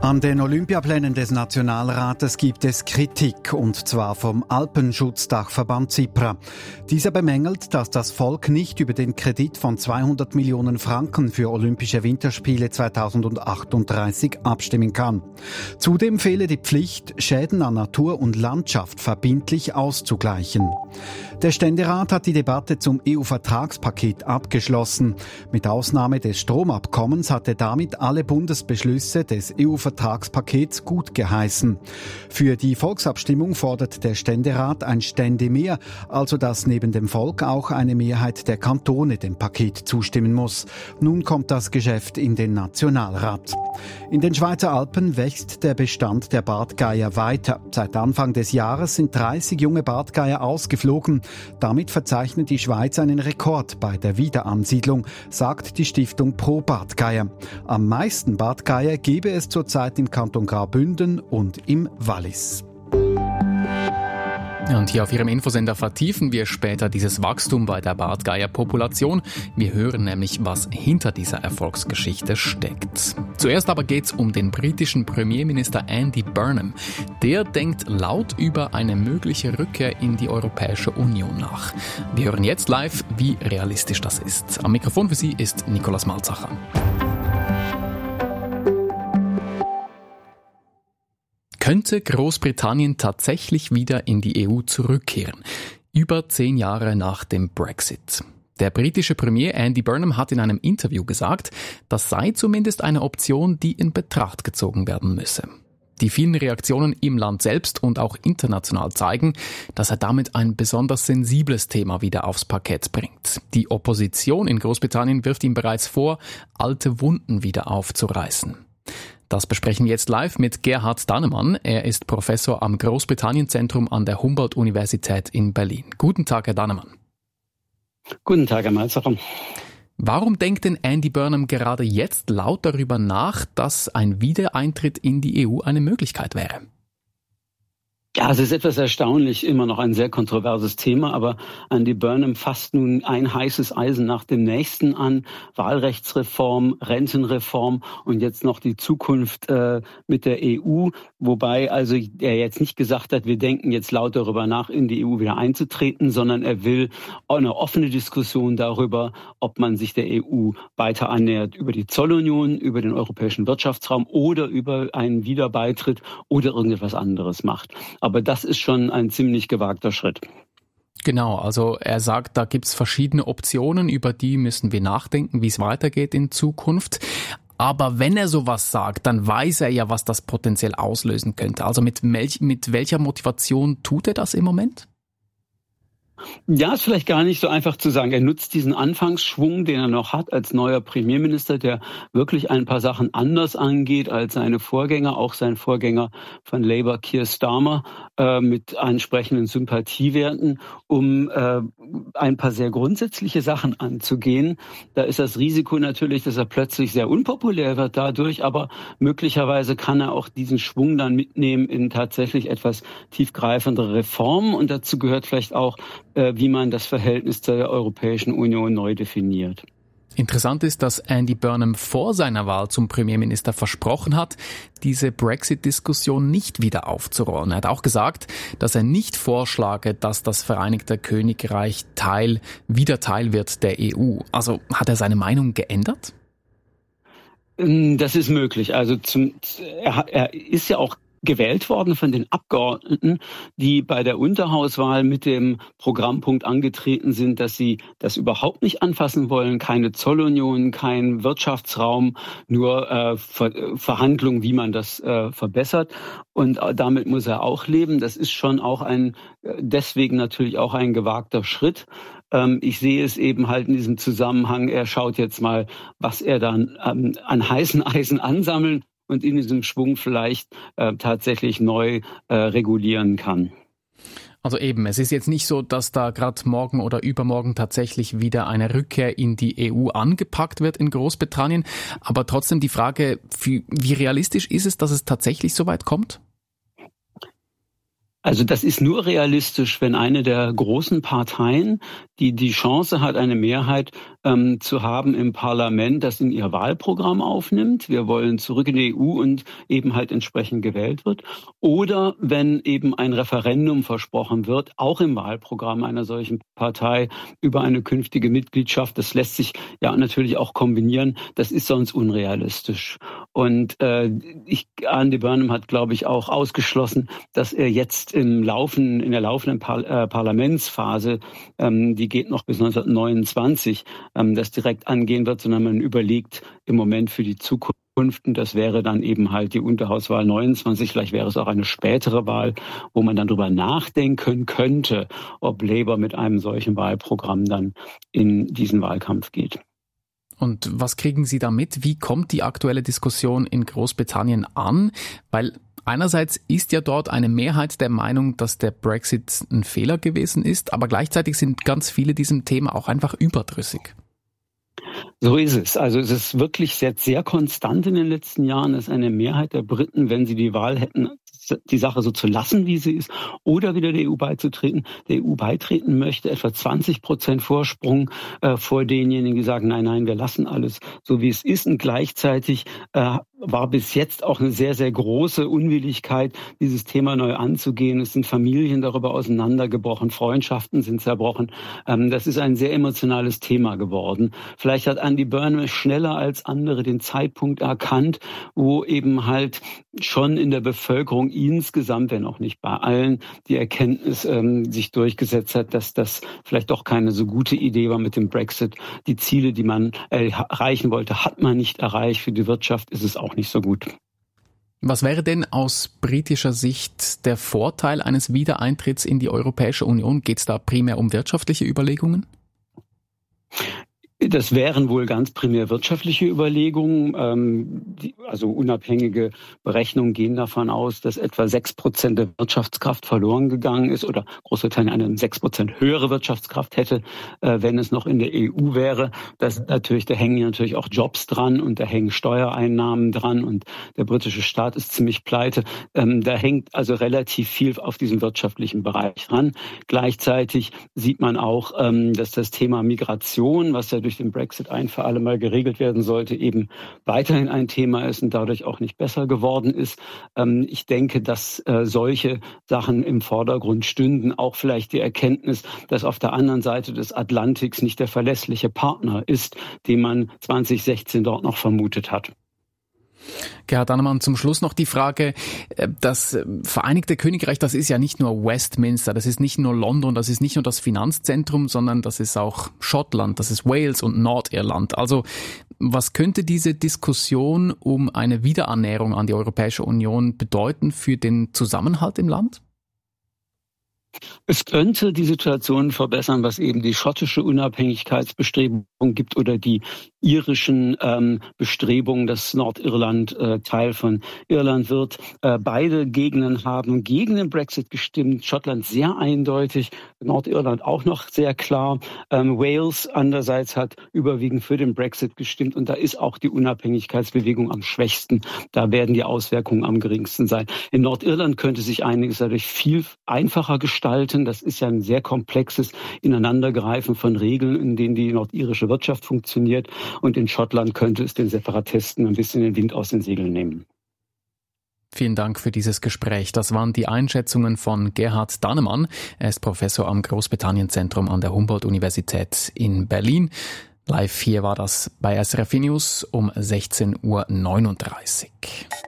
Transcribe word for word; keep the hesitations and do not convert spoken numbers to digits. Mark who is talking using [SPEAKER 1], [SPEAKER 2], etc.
[SPEAKER 1] An den Olympiaplänen des Nationalrates gibt es Kritik, und zwar vom Alpenschutzdachverband CIPRA. Dieser bemängelt, dass das Volk nicht über den Kredit von zweihundert Millionen Franken für Olympische Winterspiele zweitausendachtunddreißig abstimmen kann. Zudem fehle die Pflicht, Schäden an Natur und Landschaft verbindlich auszugleichen. Der Ständerat hat die Debatte zum E U-Vertragspaket abgeschlossen. Mit Ausnahme des Stromabkommens hat er damit alle Bundesbeschlüsse des E U-Vertragspakets gut geheißen. Für die Volksabstimmung fordert der Ständerat ein Ständemehr, also dass neben dem Volk auch eine Mehrheit der Kantone dem Paket zustimmen muss. Nun kommt das Geschäft in den Nationalrat. In den Schweizer Alpen wächst der Bestand der Bartgeier weiter. Seit Anfang des Jahres sind dreißig junge Bartgeier ausgeflogen. Damit verzeichnet die Schweiz einen Rekord bei der Wiederansiedlung, sagt die Stiftung Pro Bartgeier. Am meisten Bartgeier gebe es zurzeit im Kanton Graubünden und im Wallis.
[SPEAKER 2] Und hier auf Ihrem Infosender vertiefen wir später dieses Wachstum bei der Bartgeier-Population. Wir hören nämlich, was hinter dieser Erfolgsgeschichte steckt. Zuerst aber geht's um den britischen Premierminister Andy Burnham. Der denkt laut über eine mögliche Rückkehr in die Europäische Union nach. Wir hören jetzt live, wie realistisch das ist. Am Mikrofon für Sie ist Nikolaus Malzacher. Könnte Großbritannien tatsächlich wieder in die E U zurückkehren? Über zehn Jahre nach dem Brexit. Der britische Premier Andy Burnham hat in einem Interview gesagt, das sei zumindest eine Option, die in Betracht gezogen werden müsse. Die vielen Reaktionen im Land selbst und auch international zeigen, dass er damit ein besonders sensibles Thema wieder aufs Parkett bringt. Die Opposition in Großbritannien wirft ihm bereits vor, alte Wunden wieder aufzureißen. Das besprechen wir jetzt live mit Gerhard Dannemann. Er ist Professor am Großbritannien-Zentrum an der Humboldt-Universität in Berlin. Guten Tag, Herr Dannemann.
[SPEAKER 3] Guten Tag, Herr Malzacher.
[SPEAKER 2] Warum denkt denn Andy Burnham gerade jetzt laut darüber nach, dass ein Wiedereintritt in die E U eine Möglichkeit wäre?
[SPEAKER 3] Ja, es ist etwas erstaunlich, immer noch ein sehr kontroverses Thema, aber Andy Burnham fasst nun ein heißes Eisen nach dem nächsten an. Wahlrechtsreform, Rentenreform und jetzt noch die Zukunft äh, mit der E U. Wobei also er jetzt nicht gesagt hat, wir denken jetzt laut darüber nach, in die E U wieder einzutreten, sondern er will eine offene Diskussion darüber, ob man sich der E U weiter annähert über die Zollunion, über den europäischen Wirtschaftsraum oder über einen Wiederbeitritt oder irgendetwas anderes macht. Aber das ist schon ein ziemlich gewagter Schritt.
[SPEAKER 2] Genau, also er sagt, da gibt's verschiedene Optionen, über die müssen wir nachdenken, wie es weitergeht in Zukunft. Aber wenn er sowas sagt, dann weiß er ja, was das potenziell auslösen könnte. Also mit, welch, mit welcher Motivation tut er das im Moment?
[SPEAKER 3] Ja, ist vielleicht gar nicht so einfach zu sagen. Er nutzt diesen Anfangsschwung, den er noch hat als neuer Premierminister, der wirklich ein paar Sachen anders angeht als seine Vorgänger, auch sein Vorgänger von Labour, Keir Starmer, äh, mit entsprechenden Sympathiewerten, um äh, ein paar sehr grundsätzliche Sachen anzugehen. Da ist das Risiko natürlich, dass er plötzlich sehr unpopulär wird dadurch, aber möglicherweise kann er auch diesen Schwung dann mitnehmen in tatsächlich etwas tiefgreifendere Reformen. Und dazu gehört vielleicht auch, wie man das Verhältnis zur Europäischen Union neu definiert.
[SPEAKER 2] Interessant ist, dass Andy Burnham vor seiner Wahl zum Premierminister versprochen hat, diese Brexit-Diskussion nicht wieder aufzurollen. Er hat auch gesagt, dass er nicht vorschlage, dass das Vereinigte Königreich Teil, wieder Teil wird der E U. Also hat er seine Meinung geändert?
[SPEAKER 3] Das ist möglich. Also zum, er, er ist ja auch gewählt worden von den Abgeordneten, die bei der Unterhauswahl mit dem Programmpunkt angetreten sind, dass sie das überhaupt nicht anfassen wollen, keine Zollunion, kein Wirtschaftsraum, nur äh, Ver- Verhandlungen, wie man das äh, verbessert. Und äh, damit muss er auch leben. Das ist schon auch ein, deswegen natürlich auch ein gewagter Schritt. Ähm, ich sehe es eben halt in diesem Zusammenhang, er schaut jetzt mal, was er dann ähm, an heißen Eisen ansammeln und in diesem Schwung vielleicht äh, tatsächlich neu äh, regulieren kann.
[SPEAKER 2] Also eben, es ist jetzt nicht so, dass da gerade morgen oder übermorgen tatsächlich wieder eine Rückkehr in die E U angepackt wird in Großbritannien. Aber trotzdem die Frage, wie realistisch ist es, dass es tatsächlich so weit kommt?
[SPEAKER 3] Also das ist nur realistisch, wenn eine der großen Parteien, die die Chance hat, eine Mehrheit ähm, zu haben im Parlament, das in ihr Wahlprogramm aufnimmt. Wir wollen zurück in die E U und eben halt entsprechend gewählt wird. Oder wenn eben ein Referendum versprochen wird, auch im Wahlprogramm einer solchen Partei über eine künftige Mitgliedschaft. Das lässt sich ja natürlich auch kombinieren. Das ist sonst unrealistisch. Und äh, ich, Andy Burnham hat, glaube ich, auch ausgeschlossen, dass er jetzt im Laufen, in der laufenden Par- äh, Parlamentsphase, ähm, die geht noch bis neunzehnhundertneunundzwanzig, ähm, das direkt angehen wird, sondern man überlegt im Moment für die Zukunft. Und das wäre dann eben halt die Unterhauswahl neunundzwanzig. Vielleicht wäre es auch eine spätere Wahl, wo man dann drüber nachdenken könnte, ob Labour mit einem solchen Wahlprogramm dann in diesen Wahlkampf geht.
[SPEAKER 2] Und was kriegen Sie da mit? Wie kommt die aktuelle Diskussion in Großbritannien an? Weil einerseits ist ja dort eine Mehrheit der Meinung, dass der Brexit ein Fehler gewesen ist, aber gleichzeitig sind ganz viele diesem Thema auch einfach überdrüssig.
[SPEAKER 3] So ist es. Also es ist wirklich sehr, sehr konstant in den letzten Jahren, dass eine Mehrheit der Briten, wenn sie die Wahl hätten, die Sache so zu lassen, wie sie ist, oder wieder der E U beizutreten, der E U beitreten möchte, etwa zwanzig Prozent Vorsprung äh, vor denjenigen, die sagen, nein, nein, wir lassen alles so, wie es ist. Und gleichzeitig äh, war bis jetzt auch eine sehr, sehr große Unwilligkeit, dieses Thema neu anzugehen. Es sind Familien darüber auseinandergebrochen, Freundschaften sind zerbrochen. Ähm, das ist ein sehr emotionales Thema geworden. Vielleicht hat Andy Burnham schneller als andere den Zeitpunkt erkannt, wo eben halt schon in der Bevölkerung insgesamt, wenn auch nicht bei allen, die Erkenntnis ähm, sich durchgesetzt hat, dass das vielleicht doch keine so gute Idee war mit dem Brexit. Die Ziele, die man erreichen wollte, hat man nicht erreicht. Für die Wirtschaft ist es auch nicht so gut.
[SPEAKER 2] Was wäre denn aus britischer Sicht der Vorteil eines Wiedereintritts in die Europäische Union? Geht es da primär um wirtschaftliche Überlegungen?
[SPEAKER 3] Das wären wohl ganz primär wirtschaftliche Überlegungen. Ähm, die, also unabhängige Berechnungen gehen davon aus, dass etwa sechs Prozent der Wirtschaftskraft verloren gegangen ist oder Großbritannien eine sechs Prozent höhere Wirtschaftskraft hätte, äh, wenn es noch in der E U wäre. Das natürlich, da hängen natürlich auch Jobs dran und da hängen Steuereinnahmen dran und der britische Staat ist ziemlich pleite. Ähm, da hängt also relativ viel auf diesem wirtschaftlichen Bereich dran. Gleichzeitig sieht man auch, ähm, dass das Thema Migration, was ja durch den Brexit ein für alle Mal geregelt werden sollte, eben weiterhin ein Thema ist und dadurch auch nicht besser geworden ist. Ähm, ich denke, dass äh, solche Sachen im Vordergrund stünden. Auch vielleicht die Erkenntnis, dass auf der anderen Seite des Atlantiks nicht der verlässliche Partner ist, den man zwanzig sechzehn dort noch vermutet hat.
[SPEAKER 2] Gerhard Dannemann, zum Schluss noch die Frage, das Vereinigte Königreich, das ist ja nicht nur Westminster, das ist nicht nur London, das ist nicht nur das Finanzzentrum, sondern das ist auch Schottland, das ist Wales und Nordirland. Also was könnte diese Diskussion um eine Wiederannäherung an die Europäische Union bedeuten für den Zusammenhalt im Land?
[SPEAKER 3] Es könnte die Situation verbessern, was eben die schottische Unabhängigkeitsbestrebung gibt oder die irischen ähm, Bestrebungen, dass Nordirland äh, Teil von Irland wird. Äh, beide Gegenden haben gegen den Brexit gestimmt. Schottland sehr eindeutig, Nordirland auch noch sehr klar. Ähm, Wales andererseits hat überwiegend für den Brexit gestimmt und da ist auch die Unabhängigkeitsbewegung am schwächsten. Da werden die Auswirkungen am geringsten sein. In Nordirland könnte sich einiges dadurch viel einfacher gestalten. Das ist ja ein sehr komplexes Ineinandergreifen von Regeln, in denen die nordirische Wirtschaft funktioniert. Und in Schottland könnte es den Separatisten ein bisschen den Wind aus den Segeln nehmen.
[SPEAKER 2] Vielen Dank für dieses Gespräch. Das waren die Einschätzungen von Gerhard Dannemann. Er ist Professor am Großbritannien-Zentrum an der Humboldt-Universität in Berlin. Live hier war das bei S R F News um sechzehn Uhr neununddreißig.